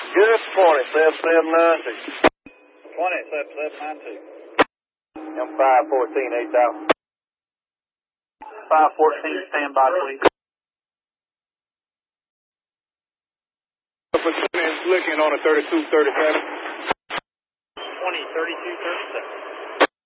Good 207792. 207792. I'm 514, 8000. 514, stand by, please. Looking on a 3237. 203237.